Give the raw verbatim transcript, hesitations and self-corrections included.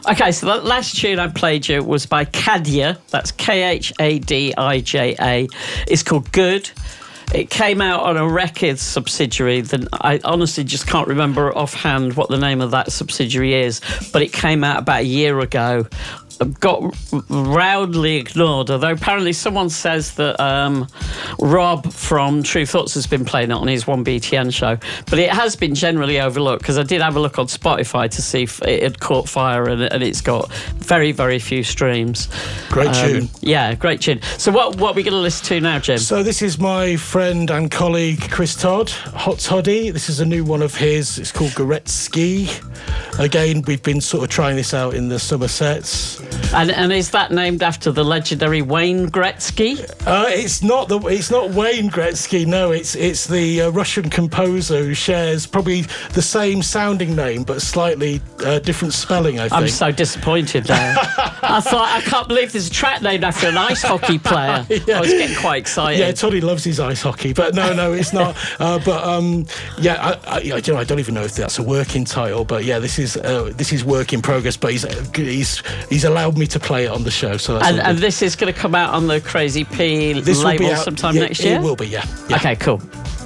Okay, so the last tune I played you was by Khadija. That's K H A D I J A. It's called Good. It came out on a records subsidiary that I honestly just can't remember offhand what the name of that subsidiary is, but it came out about a year ago. Got roundly ignored, although apparently someone says that um, Rob from True Thoughts has been playing it on his one B T N show, but it has been generally overlooked because I did have a look on Spotify to see if it had caught fire, and, and it's got very, very few streams. Great um, tune. Yeah, great tune. So what, what are we going to listen to now, Jim? So this is my friend and colleague Chris Todd, Hot Toddy. This is a new one of his. It's called Goretzky. Again, we've been sort of trying this out in the summer sets. And, and is that named after the legendary Wayne Gretzky? Uh, it's not the. It's not Wayne Gretzky. No, it's it's the uh, Russian composer who shares probably the same sounding name but slightly uh, different spelling. I think. I'm so disappointed now. I thought I can't believe there's a track named after an ice hockey player. Yeah. I was getting quite excited. Yeah, Toddy loves his ice hockey, but no, no, it's not. uh, but um, yeah, I, I, I, don't, I don't even know if that's a working title. But yeah, this is uh, this is work in progress. But he's he's he's allowed me to play it on the show. So that's and, and this is going to come out on the Crazy P this label will be out, sometime yeah, next year? It will be, yeah. yeah. Okay, cool.